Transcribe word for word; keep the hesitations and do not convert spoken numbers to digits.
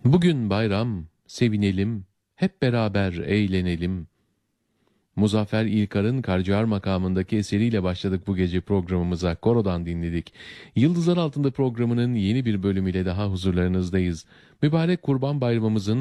Bugün bayram, sevinelim, hep beraber eğlenelim. Muzaffer İlkar'ın Karciğer makamındaki eseriyle başladık bu gece programımıza. Koro'dan dinledik. Yıldızlar Altında programının yeni bir bölümüyle daha huzurlarınızdayız. Mübarek Kurban Bayramımızın